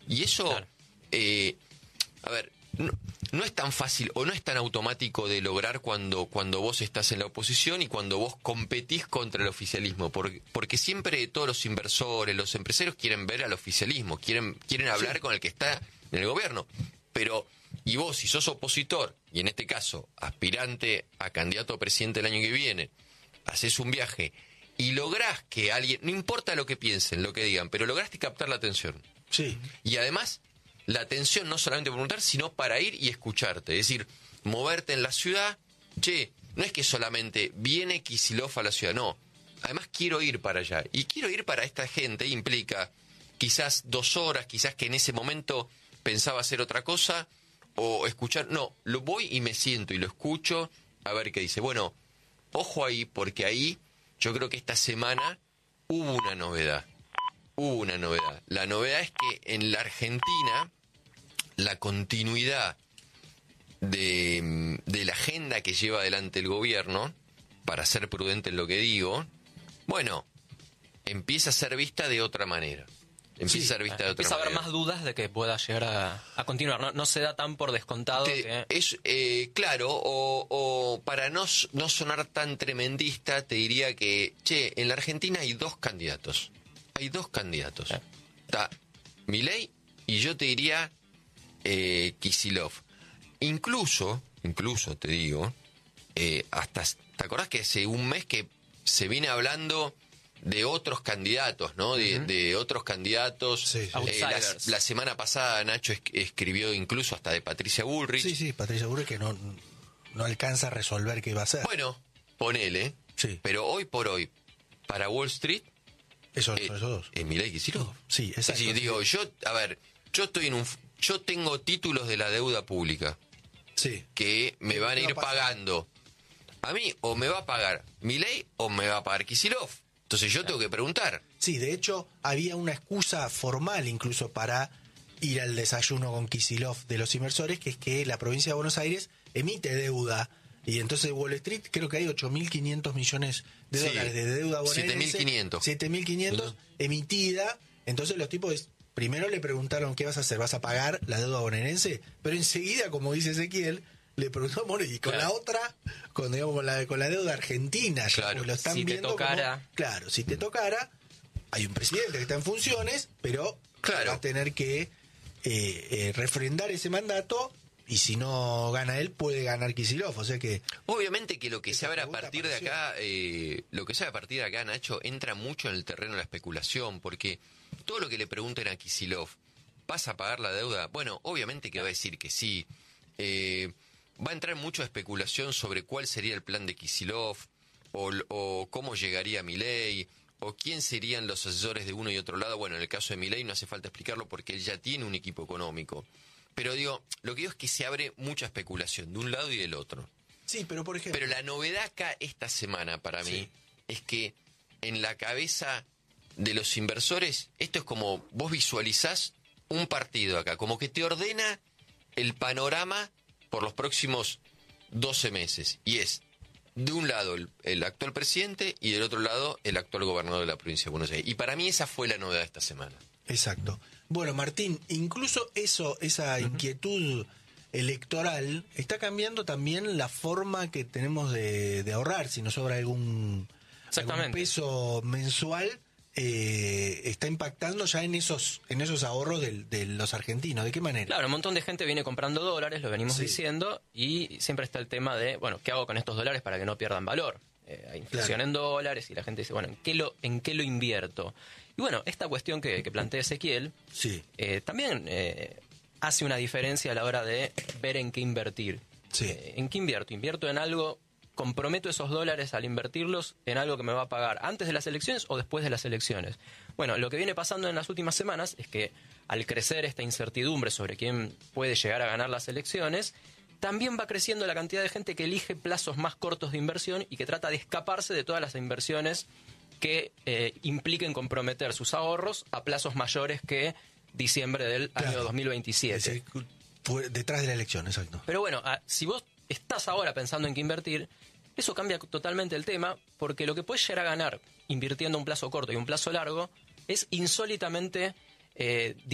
Y eso, Claro. A ver, no es tan fácil o no es tan automático de lograr cuando vos estás en la oposición y cuando vos competís contra el oficialismo, porque siempre todos los inversores, los empresarios quieren ver al oficialismo, quieren hablar con el que está en el gobierno, pero y vos si sos opositor y en este caso aspirante a candidato a presidente el año que viene, haces un viaje y lográs que alguien, no importa lo que piensen, lo que digan, pero lograste captar la atención. Sí. Y además, la atención no solamente para preguntar, sino para ir y escucharte. Es decir, moverte en la ciudad. Che, no es que solamente viene Kicillof a la ciudad, no. Además quiero ir para allá. Y quiero ir para esta gente, implica quizás 2 horas, quizás que en ese momento pensaba hacer otra cosa, o escuchar. No, lo voy y me siento y lo escucho a ver qué dice. Bueno, ojo ahí, porque ahí yo creo que esta semana hubo una novedad. La novedad es que en la Argentina la continuidad de la agenda que lleva adelante el gobierno, para ser prudente en lo que digo, bueno, empieza a ser vista de otra manera. Empieza a haber más dudas de que pueda llegar a continuar. No se da tan por descontado. Es claro, o para no sonar tan tremendista, te diría que, en la Argentina hay 2 candidatos. Hay 2 candidatos. Está Milei y yo te diría Kicillof. Incluso te digo, hasta, ¿te acordás que hace un mes que se viene hablando de otros candidatos, ¿no? De otros candidatos. Sí. La semana pasada Nacho escribió incluso hasta de Patricia Bullrich. Sí, Patricia Bullrich que no alcanza a resolver qué va a hacer. Bueno, ponele. Sí. Pero hoy por hoy, para Wall Street, esos 2. Milei y Kicillof. Sí, exacto. Sí, digo, yo estoy yo tengo títulos de la deuda pública. Sí. Que me van a ir pagando. A mí, o me va a pagar Milei o me va a pagar Kicillof. Entonces yo tengo que preguntar. Sí, de hecho, había una excusa formal incluso para ir al desayuno con Kicillof de los inversores, que es que la provincia de Buenos Aires emite deuda. Y entonces Wall Street, creo que hay 8.500 millones de dólares de deuda bonaerense. 7.500. 7.500 emitida. Entonces los tipos primero le preguntaron, ¿qué vas a hacer? ¿Vas a pagar la deuda bonaerense? Pero enseguida, como dice Ezequiel, le preguntó, bueno, y con la otra, con la deuda argentina, ya, lo están si viendo te tocara. como, claro, si te tocara, hay un presidente que está en funciones, pero va a tener que refrendar ese mandato. Y si no gana él, puede ganar Kicillof, o sea que... Obviamente que lo que se abre a partir de acá, Nacho, entra mucho en el terreno de la especulación, porque todo lo que le pregunten a Kicillof, ¿vas a pagar la deuda? Bueno, obviamente que va a decir que sí. Va a entrar mucho a especulación sobre cuál sería el plan de Kicillof, o cómo llegaría Milei, o quién serían los asesores de uno y otro lado. Bueno, en el caso de Milei no hace falta explicarlo porque él ya tiene un equipo económico. Pero digo, lo que digo es que se abre mucha especulación de un lado y del otro. Sí, pero por ejemplo... Pero la novedad acá esta semana para mí es que en la cabeza de los inversores, esto es como vos visualizás un partido acá, como que te ordena el panorama por los próximos 12 meses. Y es, de un lado el actual presidente y del otro lado el actual gobernador de la provincia de Buenos Aires. Y para mí esa fue la novedad de esta semana. Exacto. Bueno, Martín, incluso esa inquietud electoral está cambiando también la forma que tenemos de ahorrar. Si nos sobra algún peso mensual, está impactando ya en esos ahorros de los argentinos. ¿De qué manera? Claro, un montón de gente viene comprando dólares, lo venimos diciendo, y siempre está el tema de, bueno, ¿qué hago con estos dólares para que no pierdan valor? Hay inflación en dólares y la gente dice, bueno, ¿en qué lo invierto? Y bueno, esta cuestión que plantea Ezequiel también hace una diferencia a la hora de ver en qué invertir. ¿En qué invierto? ¿Invierto en algo, comprometo esos dólares al invertirlos en algo que me va a pagar antes de las elecciones o después de las elecciones? Bueno, lo que viene pasando en las últimas semanas es que al crecer esta incertidumbre sobre quién puede llegar a ganar las elecciones, también va creciendo la cantidad de gente que elige plazos más cortos de inversión y que trata de escaparse de todas las inversiones que impliquen comprometer sus ahorros a plazos mayores que diciembre del año 2027. Detrás de la elección, exacto. Pero bueno, si vos estás ahora pensando en qué invertir, eso cambia totalmente el tema, porque lo que puedes llegar a ganar invirtiendo un plazo corto y un plazo largo es insólitamente